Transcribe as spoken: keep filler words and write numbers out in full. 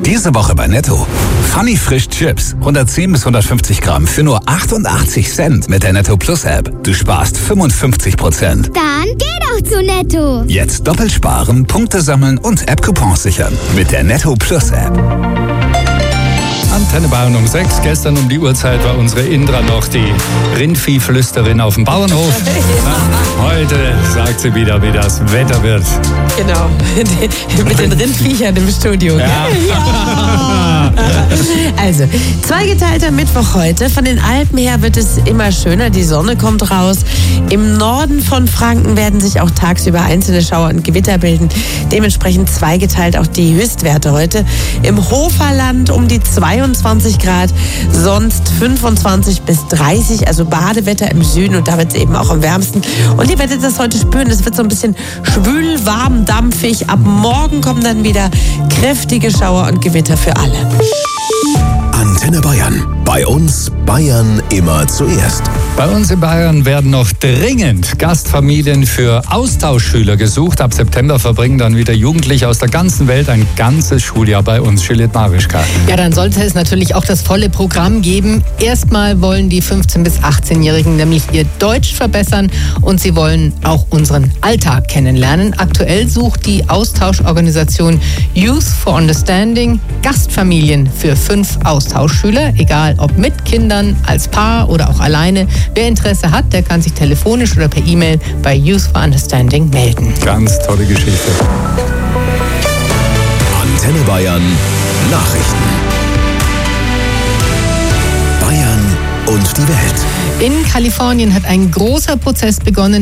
Diese Woche bei Netto. Funny Frisch Chips. hundertzehn bis hundertfünfzig Gramm für nur achtundachtzig Cent mit der Netto Plus App. Du sparst fünfundfünfzig Prozent. Dann geh doch zu Netto. Jetzt doppelt sparen, Punkte sammeln und App-Coupons sichern. Mit der Netto Plus App. Antenne Bayern um sechs. Gestern um die Uhrzeit war unsere Indra noch die Rindviehflüsterin auf dem Bauernhof. Na, heute sagt sie wieder, wie das Wetter wird. Genau, mit den Rindviechern im Studio. Ja. Ja. Also, zweigeteilter Mittwoch heute. Von den Alpen her wird es immer schöner, die Sonne kommt raus. Im Norden von Franken werden sich auch tagsüber einzelne Schauer und Gewitter bilden. Dementsprechend zweigeteilt auch die Höchstwerte heute. Im Hoferland um die zweiundzwanzig Grad, sonst fünfundzwanzig bis dreißig, also Badewetter im Süden und da wird es eben auch am wärmsten. Und ihr werdet das heute spüren, es wird so ein bisschen schwül, warm, dampfig. Ab morgen kommen dann wieder kräftige Schauer und Gewitter für alle. Antenne Bayern. Bei uns Bayern immer zuerst. Bei uns in Bayern werden noch dringend Gastfamilien für Austauschschüler gesucht. Ab September verbringen dann wieder Jugendliche aus der ganzen Welt ein ganzes Schuljahr bei uns. Juliette Marischka. Ja, dann sollte es natürlich auch das volle Programm geben. Erstmal wollen die fünfzehn- bis achtzehnjährigen nämlich ihr Deutsch verbessern und sie wollen auch unseren Alltag kennenlernen. Aktuell sucht die Austauschorganisation Youth for Understanding Gastfamilien für fünf Austauschschüler, egal ob mit Kindern, als Paar oder auch alleine. Wer Interesse hat, der kann sich telefonisch oder per E-Mail bei Youth for Understanding melden. Ganz tolle Geschichte. Antenne Bayern Nachrichten. Bayern und die Welt. In Kalifornien hat ein großer Prozess begonnen